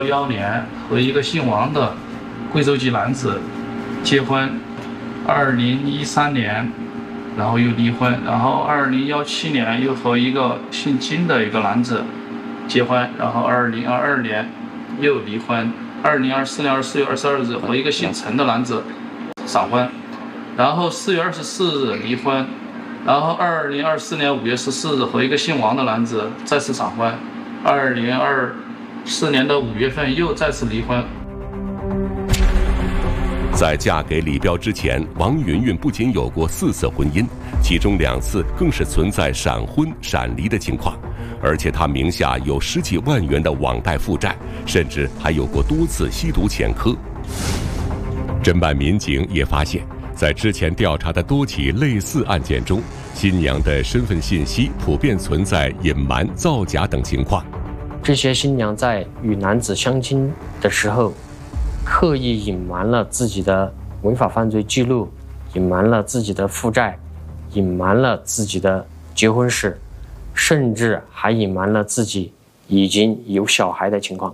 2011年和一个姓王的贵州籍男子结婚，2013年，然后又离婚，然后2017年又和一个姓金的一个男子结婚，然后2022年又离婚，2024年4月22日和一个姓陈的男子闪婚，然后4月24日离婚，然后2024年5月14日和一个姓王的男子再次闪婚，2024年5月份又再次离婚。 在嫁给李彪之前，王云云不仅有过4次婚姻，其中2次更是存在闪婚闪离的情况，而且她名下有10几万元的网贷负债，甚至还有过多次吸毒前科。侦办民警也发现，在之前调查的多起类似案件中，新娘的身份信息普遍存在隐瞒、造假等情况。 这些新娘在与男子相亲的时候，刻意隐瞒了自己的违法犯罪记录，隐瞒了自己的负债，隐瞒了自己的结婚史，甚至还隐瞒了自己已经有小孩的情况。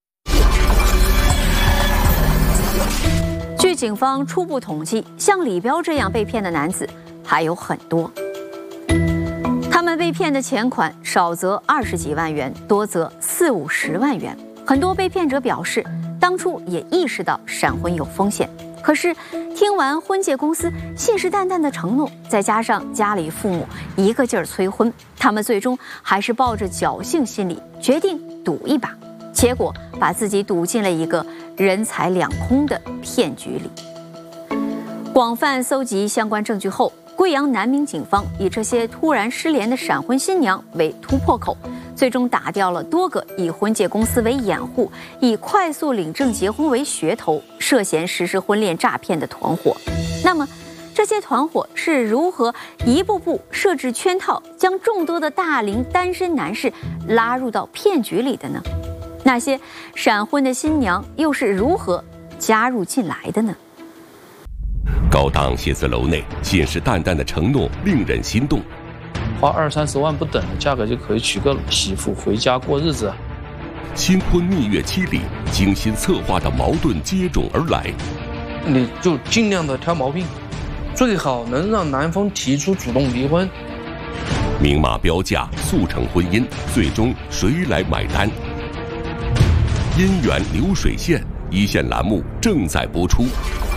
据警方初步统计，像李彪这样被骗的男子还有很多。他们被骗的钱款少则20几万元，多则40、50万元。很多被骗者表示，当初也意识到闪婚有风险，可是听完婚介公司信誓旦旦的承诺，再加上家里父母一个劲儿催婚，他们最终还是抱着侥幸心理，决定赌一把，结果把自己赌进了一个人财两空的骗局里。广泛搜集相关证据后，贵阳南明警方以这些突然失联的闪婚新娘为突破口，最终打掉了多个以婚介公司为掩护，以快速领证结婚为噱头，涉嫌实施婚恋诈骗的团伙。那么，这些团伙是如何一步步设置圈套，将众多的大龄单身男士拉入到骗局里的呢？那些闪婚的新娘又是如何加入进来的呢？ 高档写字楼内信誓旦旦的承诺令人心动， 花20-30万不等的价格就可以娶个媳妇回家过日子。 新婚蜜月期里，精心策划的矛盾接踵而来。 你就尽量的挑毛病，最好能让男方提出主动离婚。 明码标价，速成婚姻，最终谁来买单？姻缘流水线，一线栏目正在播出。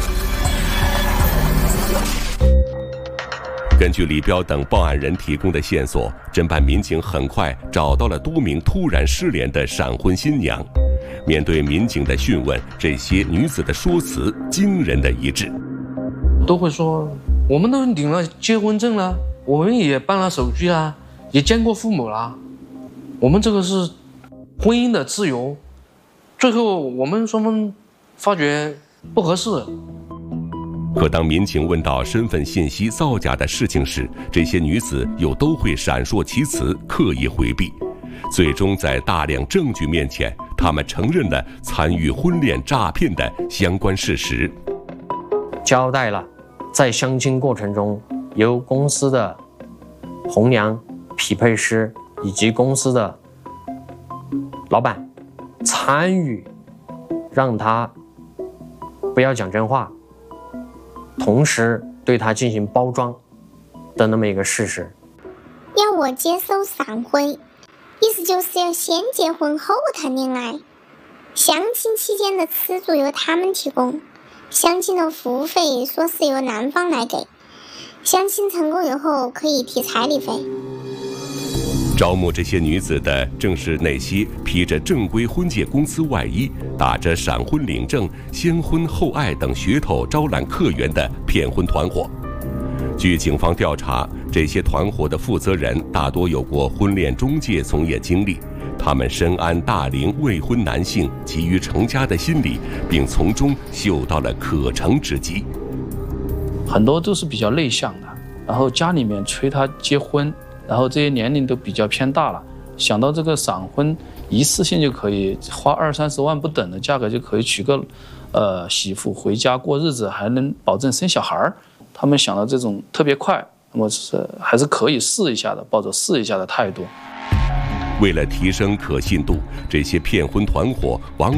根据李彪等报案人提供的线索，侦办民警很快找到了多名突然失联的闪婚新娘。面对民警的讯问，这些女子的说辞惊人的一致， 都会说我们都领了结婚证了，我们也办了手续啦，也见过父母啦，我们这个是婚姻的自由。最后我们双方发觉不合适。 可当民警问到身份信息造假的事情时，这些女子又都会闪烁其词，刻意回避。最终在大量证据面前，她们承认了参与婚恋诈骗的相关事实， 交代了在相亲过程中由公司的红娘、匹配师以及公司的老板参与，让他不要讲真话，同时对他进行包装的那么一个事实。 要我接受闪婚，意思就是要先结婚后谈恋爱，相亲期间的吃住由他们提供，相亲的服务费说是由男方来给，相亲成功以后可以提彩礼费。 招募这些女子的正是那些披着正规婚介公司外衣，打着闪婚领证、先婚后爱等噱头招揽客源的骗婚团伙。据警方调查，这些团伙的负责人大多有过婚恋中介从业经历，他们深谙大龄未婚男性急于成家的心理，并从中嗅到了可乘之机。 很多都是比较内向的，然后家里面催他结婚，然后这些年龄都比较偏大了，想到这个闪婚一次性就可以花20-30万不等的价格就可以娶个媳妇回家过日子，还能保证生小孩，他们想到这种特别快，那么还是可以试一下的，抱着试一下的态度。 为了提升可信度，这些骗婚团伙往